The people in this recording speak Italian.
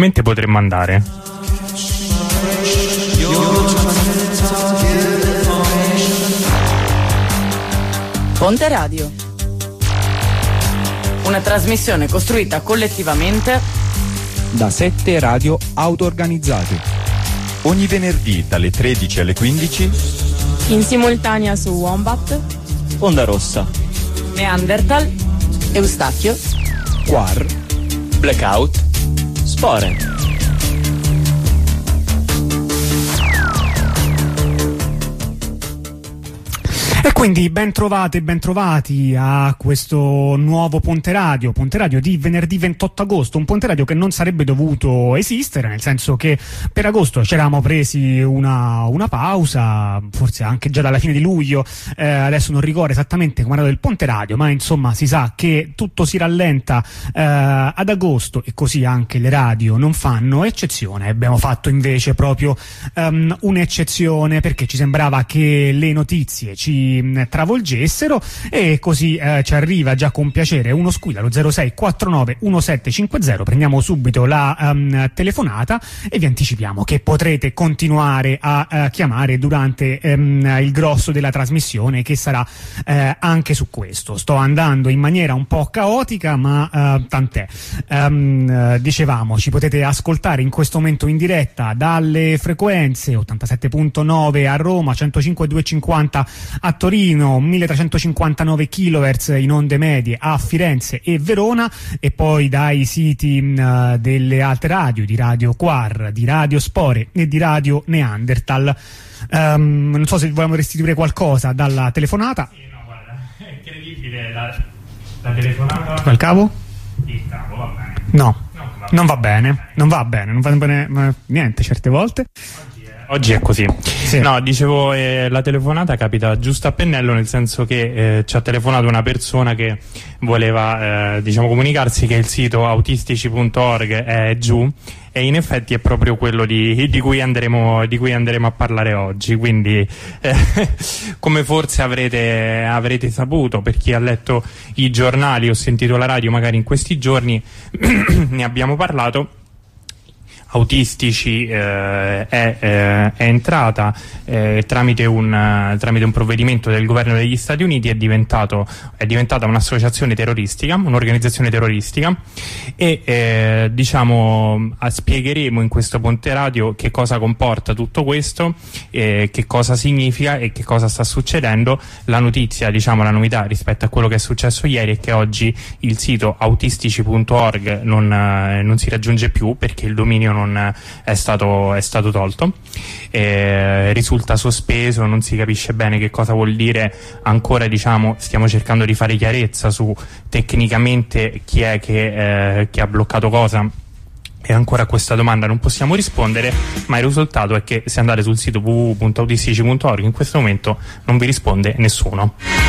probabilmente potremmo andare. Ponte Radio. Una trasmissione costruita collettivamente da 7 radio auto-organizzate. Ogni venerdì dalle 13 alle 15 in simultanea su Wombat, Onda Rossa, Neanderthal, Eustachio, Quar, Blackout, Spore. E quindi ben trovati a questo nuovo Ponte Radio di venerdì 28 agosto, un Ponte Radio che non sarebbe dovuto esistere, nel senso che per agosto ci eravamo presi una pausa, forse anche già dalla fine di luglio, adesso non ricordo esattamente come era del Ponte Radio, ma insomma si sa che tutto si rallenta ad agosto e così anche le radio non fanno eccezione. Abbiamo fatto invece proprio un'eccezione perché ci sembrava che le notizie ci travolgessero e così ci arriva già con piacere uno squilla allo 0649 1750. Prendiamo subito la telefonata e vi anticipiamo che potrete continuare a chiamare durante il grosso della trasmissione, che sarà anche su questo. Sto andando in maniera un po' caotica, ma tant'è. Dicevamo, ci potete ascoltare in questo momento in diretta dalle frequenze 87.9 a Roma, 105.250 a Torino, 1359 kHz in onde medie a Firenze e Verona, e poi dai siti delle altre radio, di Radio Quar, di Radio Spore e di Radio Neanderthal. Non so se vogliamo restituire qualcosa dalla telefonata. Sì, no, guarda, è incredibile la telefonata. Al cavo? Il cavo, va bene. No, non va bene niente certe volte. Oggi è così. Sì. No, dicevo, la telefonata capita giusto a pennello, nel senso che ci ha telefonato una persona che voleva comunicarsi che il sito autistici.org è giù, e in effetti è proprio quello di cui andremo a parlare oggi. Quindi come forse avrete saputo, per chi ha letto i giornali o sentito la radio magari in questi giorni, ne abbiamo parlato. Autistici è entrata tramite un provvedimento del governo degli Stati Uniti, è diventata un'associazione terroristica, un'organizzazione terroristica, e spiegheremo in questo Ponte Radio che cosa comporta tutto questo, che cosa significa e che cosa sta succedendo. La notizia, la novità rispetto a quello che è successo ieri, è che oggi il sito autistici.org non si raggiunge più perché il dominio non è stato tolto, risulta sospeso, non si capisce bene che cosa vuol dire ancora. Stiamo cercando di fare chiarezza su tecnicamente chi è che ha bloccato cosa, e ancora a questa domanda non possiamo rispondere, ma il risultato è che se andate sul sito www.autistici.org in questo momento non vi risponde nessuno.